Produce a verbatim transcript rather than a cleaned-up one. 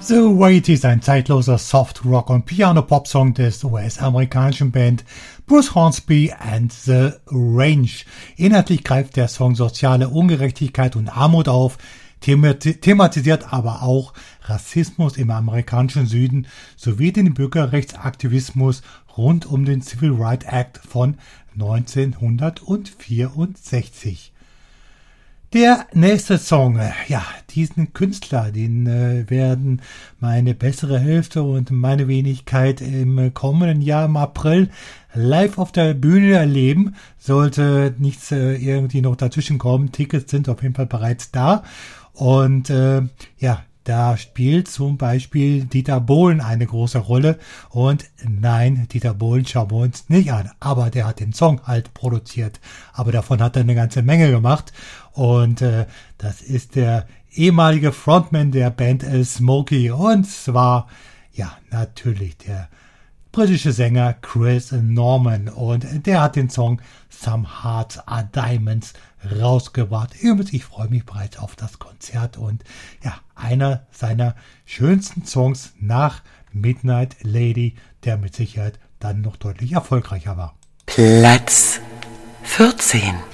The Wait ist ein zeitloser Soft-Rock- und Piano-Pop-Song des U S-amerikanischen Band Bruce Hornsby and the Range. Inhaltlich greift der Song soziale Ungerechtigkeit und Armut auf, thematisiert aber auch Rassismus im amerikanischen Süden sowie den Bürgerrechtsaktivismus rund um den Civil Rights Act von neunzehnhundertvierundsechzig. Der nächste Song, ja, diesen Künstler, den äh, werden meine bessere Hälfte und meine Wenigkeit im kommenden Jahr im April live auf der Bühne erleben. Sollte nichts äh, irgendwie noch dazwischen kommen, Tickets sind auf jeden Fall bereits da. Und äh, ja, da spielt zum Beispiel Dieter Bohlen eine große Rolle. Und nein, Dieter Bohlen schauen wir uns nicht an. Aber der hat den Song halt produziert. Aber davon hat er eine ganze Menge gemacht. Und äh, das ist der ehemalige Frontman der Band äh, Smokey. Und zwar, ja, natürlich der britische Sänger Chris Norman. Und der hat den Song Some Hearts Are Diamonds rausgebracht. Übrigens, ich freue mich bereits auf das Konzert. Und ja, einer seiner schönsten Songs nach Midnight Lady, der mit Sicherheit dann noch deutlich erfolgreicher war. Platz vierzehn.